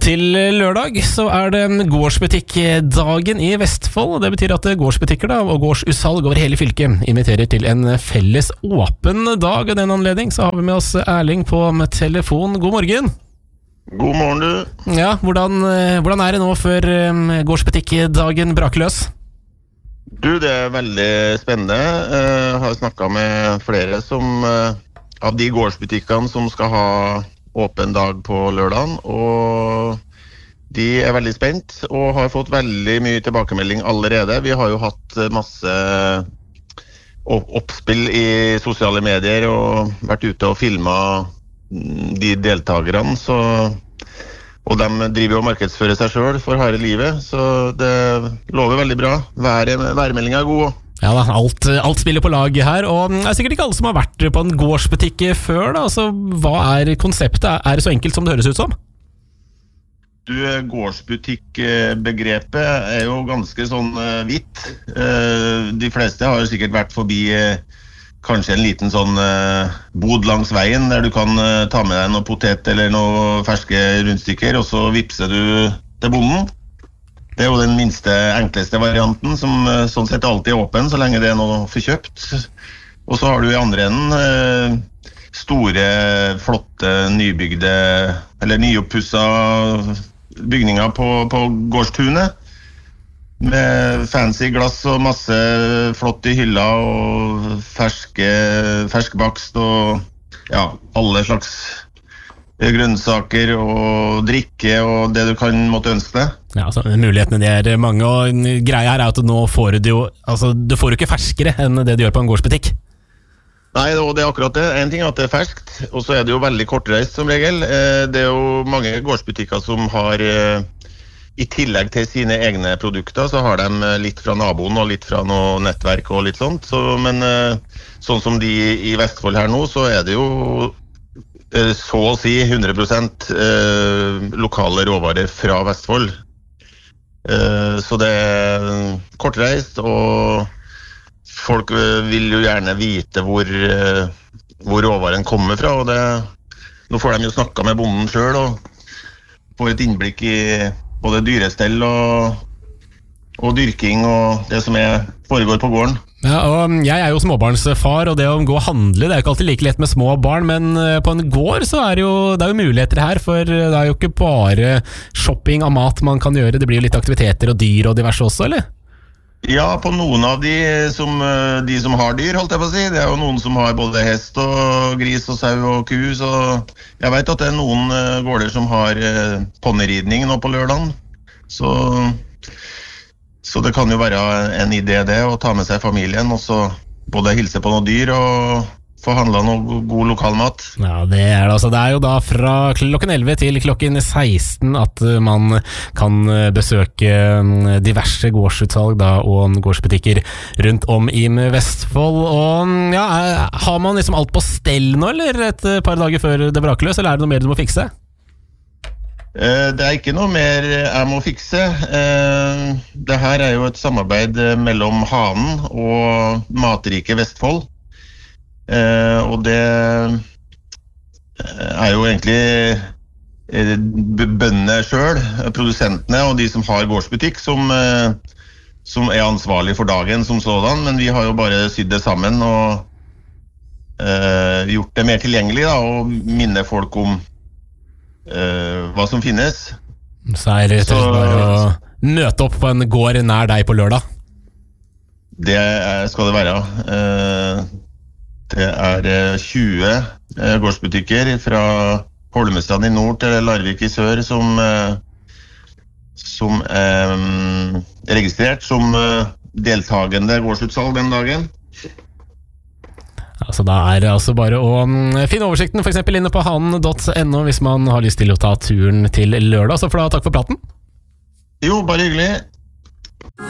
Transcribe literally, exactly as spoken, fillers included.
Til lørdag så er det gårdsbutikkdagen i Vestfold. Det betyr at gårdsbutikker da, og gårdsutsalg over hele fylket inviterer til en felles åpen dag. Og den anledning så har vi med oss Erling på telefon. God morgen. God morgen du. Ja, hvordan, hvordan er det nå før gårdsbutikkdagen braker løs? Du, det er veldig spennende. Jeg har snakket med flere som, av de gårdsbutikkene som skal ha åpen dag på lørdagen, og de er veldig spent og har fått veldig mye tilbakemelding allerede. Vi har jo hatt masse oppspill i sosiale medier og vært ute og filmet de deltakerne, så, og de driver jo og markedsfører seg selv for harde livet, så det lover veldig bra. Vær, værmeldingen er god. Ja da, alt, alt spiller på lag her, og det er sikkert ikke alle som har vært på en gårdsbutikk før da, altså hva er konseptet? Er det så enkelt som det høres ut som? Du, gårdsbutikkbegrepet er jo ganske sånn vidt. De fleste har jo sikkert vært forbi kanskje en liten sånn bod langs veien, der du kan ta med deg noe potet eller noe ferske rundstykker, og så vipser du til bonden. Det er jo den minste, enkleste varianten, som sånn sett alltid er åpen, så lenge det er noe forkjøpt. Og så har du i andre enden store, flotte, nybygde, eller nyoppusset bygninger på, på gårdstunet, med fancy glass og masse flott i hylla, og ferske, ferskbakst, og ja, alle slags grønnsaker og drikke og det du kan måtte ønske deg. Ja, altså, mulighetene de er mange, og greia her er at nå får du jo, altså, du får jo ikke ferskere enn det du gjør på en gårdsbutikk. Nei, og det er akkurat det. En ting er at det er ferskt, og så er det jo veldig kortreist som regel. Det er jo mange gårdsbutikker som har, i tillegg til sine egne produkter, så har de litt fra naboen og litt fra noe nettverk og litt sånt. Så, men sånn som de i Vestfold her nå, så er det jo så å si hundre prosent lokale råvarer fra Vestfold. Så det er kortreist, og folk vil jo gjerne vite hvor, hvor råvaren kommer fra, og det, nå får de jo snakket med bonden selv, og får et innblikk i både dyrestell og, og dyrking og det som er, foregår på gården. Ja, og jeg er jo småbarnsfar, og det å gå og handle, det er jo ikke alltid like lett med små barn, men på en gård så er det jo, det er jo muligheter her, for det er jo ikke bare shopping av mat man kan gjøre, det blir jo litt aktiviteter og dyr og diverse også, eller? Ja, på noen av de som, de som har dyr, holdt jeg på å si. Det er jo noen som har både hest og gris og sau og ku, så jeg vet at det er noen gårder som har ponnyridning nå på lørdagen, så... Så det kan jo være en idé det, å ta med seg familien, og så både hilse på noen dyr og få handlet noe god lokalmat. Ja, det er det altså. Det er jo da fra klokken elleve til klokken seksten at man kan besøke diverse gårdsutsalg da, og gårdsbutikker rundt om i Vestfold. Og ja, har man liksom alt på stell nå, eller et par dager før det braker løs, eller er det noe mer du må fikse? Det er ikke noe mer jeg må fikse. Det her er jo et samarbeid mellom Hanen og Matrike Vestfold. Og det er jo egentlig bøndene selv, produsentene og de som har gårdsbutikk, som, som er ansvarlig for dagen som sådan. Men vi har jo bare sydd det sammen og gjort det mer tilgjengelig da, og minne folk om Uh, hva som finnes. Så er det rett og slett bare å møte opp på en gård nær deg på lørdag? Det skal det være. Uh, det er tjue uh, gårdsbutikker fra Holmestrand i nord til Larvik i sør som, uh, som er um, registrert som uh, deltagende gårdsutsalg den dagen. Altså, da er det altså bare å finne oversikten for eksempel inne på hanen punktum no hvis man har lyst til å ta turen til lørdag. Så får du ha takk for praten. Jo, bare hyggelig.